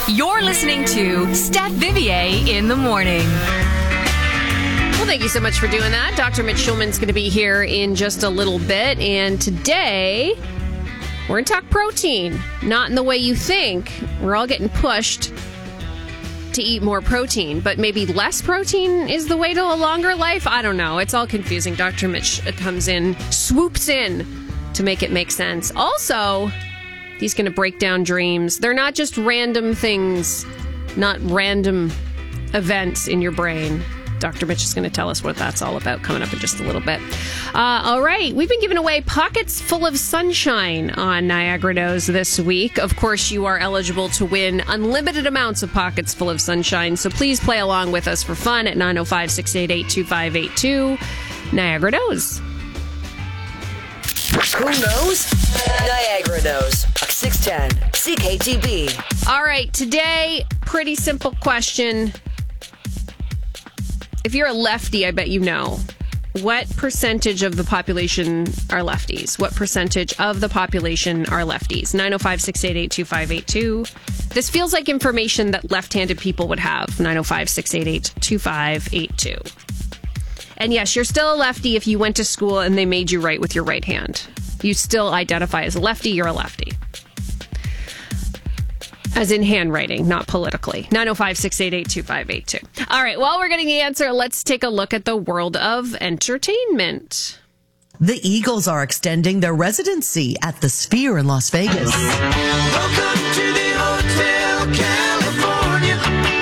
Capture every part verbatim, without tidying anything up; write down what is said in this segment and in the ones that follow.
You're listening to Steph Vivier in the morning. Well, thank you so much for doing that. Doctor Mitch Schulman's going to be here in just a little bit. And today, we're going to talk protein. Not in the way you think. We're all getting pushed to eat more protein, but maybe less protein is the way to a longer life. I don't know. It's all confusing. Doctor Mitch comes in, swoops in to make it make sense. Also, he's going to break down dreams. They're not just random things, not random events in your brain. Doctor Mitch is going to tell us what that's all about coming up in just a little bit. Uh, all right. We've been giving away pockets full of sunshine on Niagara Knows this week. Of course, you are eligible to win unlimited amounts of pockets full of sunshine. So please play along with us for fun at nine oh five, six eight eight, two five eight two. Niagara Knows. Who knows? Niagara Knows. six ten C K T B. All right. Today, pretty simple question. If you're a lefty, I bet you know. What percentage of the population are lefties? What percentage of the population are lefties? nine oh five, six eight eight, two five eight two. This feels like information that left-handed people would have. nine oh five, six eight eight, two five eight two. And yes, you're still a lefty if you went to school and they made you write with your right hand. You still identify as a lefty, you're a lefty. As in handwriting, not politically. nine oh five, six eight eight, two five eight two. All right, while we're getting the answer, let's take a look at the world of entertainment. The Eagles are extending their residency at the Sphere in Las Vegas. Welcome to the Hotel California.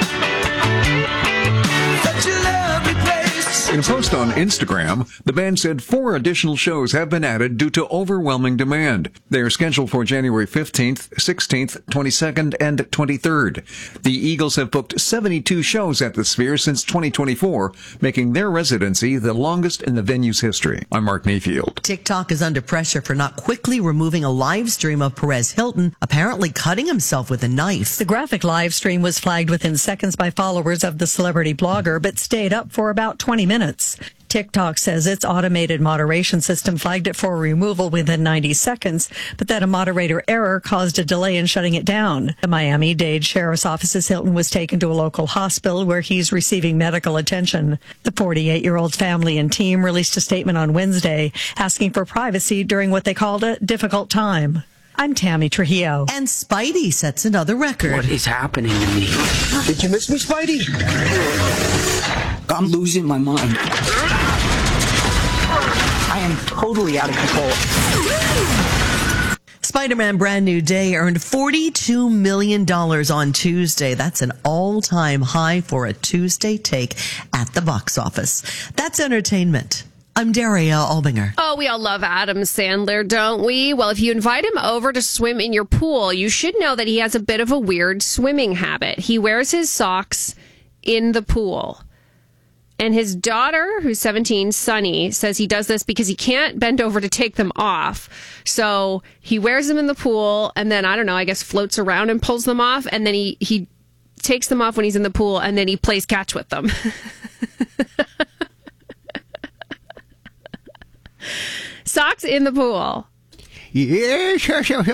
Such a lovely place. In a post on Instagram, the band said four additional shows have been added due to overwhelming demand. They are scheduled for January fifteenth, sixteenth, twenty-second, and twenty-third. The Eagles have booked seventy-two shows at the Sphere since twenty twenty-four, making their residency the longest in the venue's history. I'm Mark Mayfield. TikTok is under pressure for not quickly removing a live stream of Perez Hilton apparently cutting himself with a knife. The graphic live stream was flagged within seconds by followers of the celebrity blogger, but stayed up for about twenty minutes. TikTok says its automated moderation system flagged it for removal within ninety seconds, but that a moderator error caused a delay in shutting it down. The Miami-Dade Sheriff's Office's Hilton was taken to a local hospital where he's receiving medical attention. The forty-eight-year-old's family and team released a statement on Wednesday asking for privacy during what they called a difficult time. I'm Tammy Trujillo. And Spidey sets another record. What is happening to me? Did you miss me, Spidey? I'm losing my mind. I am totally out of control. Spider-Man Brand New Day earned forty-two million dollars on Tuesday. That's an all-time high for a Tuesday take at the box office. That's entertainment. I'm Daria Albinger. Oh, we all love Adam Sandler, don't we? Well, if you invite him over to swim in your pool, you should know that he has a bit of a weird swimming habit. He wears his socks in the pool. And his daughter, who's seventeen, Sunny, says he does this because he can't bend over to take them off. So he wears them in the pool and then, I don't know, I guess floats around and pulls them off. And then he, he takes them off when he's in the pool and then he plays catch with them. Socks in the pool. Yes.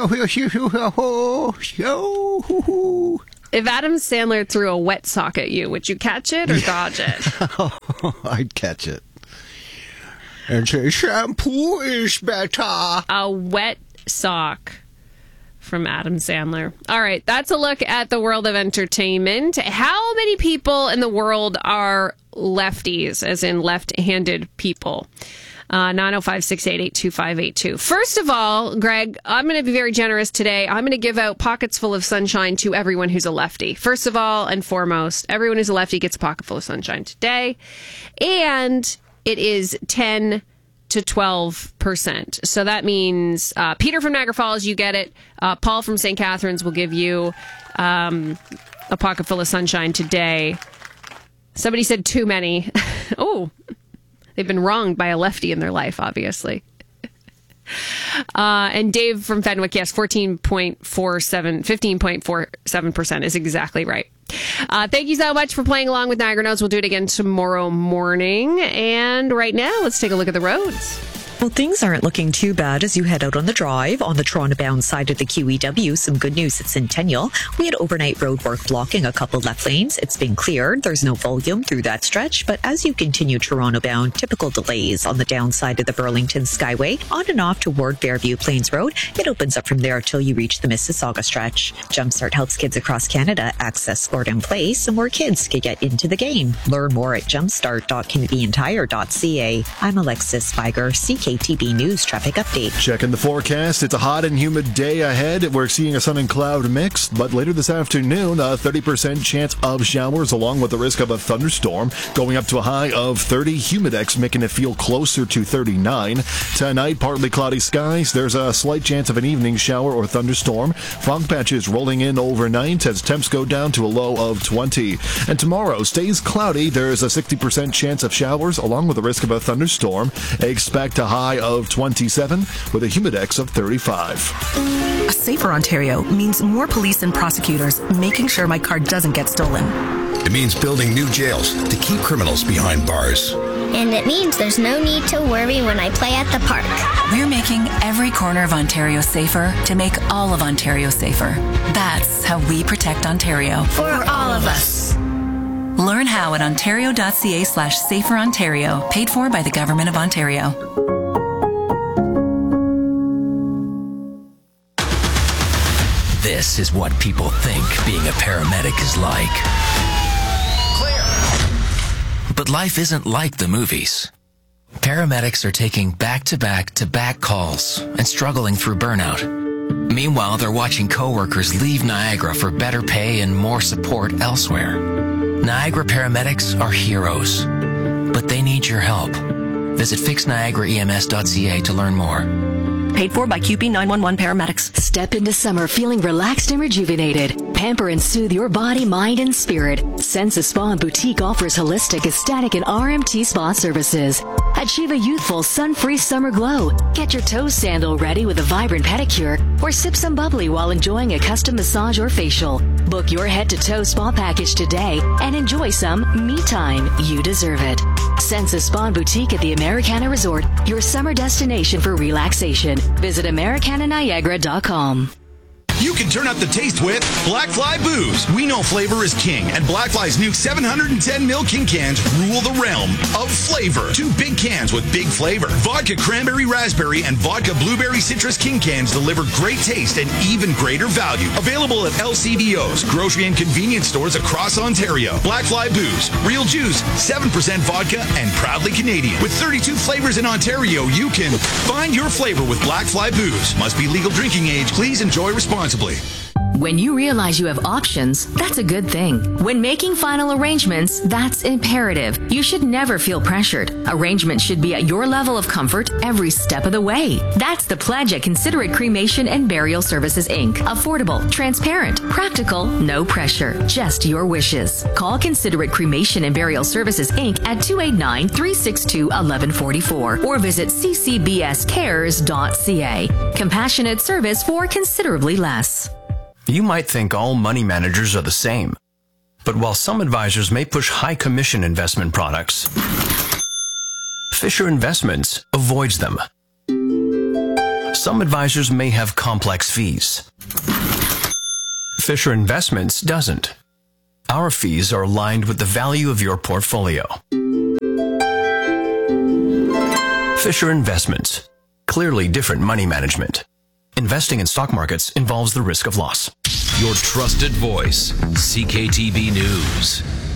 If Adam Sandler threw a wet sock at you, would you catch it or dodge it? Oh, I'd catch it. And say, shampoo is better. A wet sock from Adam Sandler. All right, that's a look at the world of entertainment. How many people in the world are lefties, as in left-handed people? Uh, nine oh five, six eight eight, two five eight two. First of all, Greg, I'm going to be very generous today. I'm going to give out pockets full of sunshine to everyone who's a lefty. First of all and foremost, everyone who's a lefty gets a pocket full of sunshine today. And it is ten to twelve percent. So that means uh, Peter from Niagara Falls, you get it. Uh, Paul from Saint Catharines will give you um, a pocket full of sunshine today. Somebody said too many. Oh, they've been wronged by a lefty in their life, obviously. Uh, and Dave from Fenwick, yes, fourteen point four seven, fifteen point four seven percent is exactly right. Uh, thank you so much for playing along with Niagara Notes. We'll do it again tomorrow morning. And right now, let's take a look at the roads. Well, things aren't looking too bad as you head out on the drive. On the Toronto-bound side of the Q E W, some good news at Centennial. We had overnight roadwork blocking a couple left lanes. It's been cleared. There's no volume through that stretch, but as you continue Toronto-bound, typical delays on the downside of the Burlington Skyway, on and off toward Fairview Plains Road. It opens up from there till you reach the Mississauga stretch. Jumpstart helps kids across Canada access sport and play so more kids can get into the game. Learn more at jumpstart dot canadian tire dot c a. I'm Alexis Spiger, C K T B News Traffic Update. Checking the forecast. It's a hot and humid day ahead. We're seeing a sun and cloud mix, but later this afternoon, a thirty percent chance of showers along with the risk of a thunderstorm, going up to a high of thirty. Humidex making it feel closer to thirty-nine. Tonight, partly cloudy skies. There's a slight chance of an evening shower or thunderstorm. Fog patches rolling in overnight as temps go down to a low of twenty. And tomorrow stays cloudy. There's a sixty percent chance of showers along with the risk of a thunderstorm. Expect a high of twenty-seven with a humidex of thirty-five. A safer Ontario means more police and prosecutors making sure my car doesn't get stolen. It means building new jails to keep criminals behind bars. And it means there's no need to worry when I play at the park. We're making every corner of Ontario safer to make all of Ontario safer. That's how we protect Ontario. For all of us. Learn how at ontario.ca slash safer Ontario, paid for by the Government of Ontario. This is what people think being a paramedic is like. Clear. But life isn't like the movies. Paramedics are taking back-to-back-to-back calls and struggling through burnout. Meanwhile, they're watching coworkers leave Niagara for better pay and more support elsewhere. Niagara paramedics are heroes, but they need your help. Visit fix niagara e m s dot c a to learn more. Paid for by Q P nine one one Paramedics. Step into summer feeling relaxed and rejuvenated. Pamper and soothe your body, mind, and spirit. Sensa Spa and Boutique offers holistic, aesthetic, and R M T spa services. Achieve a youthful, sun-free summer glow. Get your toe sandal ready with a vibrant pedicure, or sip some bubbly while enjoying a custom massage or facial. Book your head-to-toe spa package today and enjoy some me time. You deserve it. Sensa Spa and Boutique at the Americana Resort, your summer destination for relaxation. Visit americana niagara dot com. You can turn up the taste with Black Fly Booze. We know flavor is king, and Black Fly's new seven hundred ten milliliter King cans rule the realm of flavor. Two big cans with big flavor. Vodka Cranberry Raspberry and Vodka Blueberry Citrus King cans deliver great taste and even greater value. Available at L C B Os, grocery and convenience stores across Ontario. Black Fly Booze. Real juice, seven percent vodka, and proudly Canadian. With thirty-two flavors in Ontario, you can find your flavor with Black Fly Booze. Must be legal drinking age. Please enjoy responsibly. When you realize you have options, that's a good thing. When making final arrangements, that's imperative. You should never feel pressured. Arrangements should be at your level of comfort every step of the way. That's the pledge at Considerate Cremation and Burial Services, Incorporated. Affordable, transparent, practical, no pressure, just your wishes. Call Considerate Cremation and Burial Services, Incorporated at two eight nine, three six two, one one four four or visit c c b s cares dot c a. Compassionate service for considerably less. You might think all money managers are the same, but while some advisors may push high commission investment products, Fisher Investments avoids them. Some advisors may have complex fees. Fisher Investments doesn't. Our fees are aligned with the value of your portfolio. Fisher Investments. Clearly different money management. Investing in stock markets involves the risk of loss. Your trusted voice, C K T B News.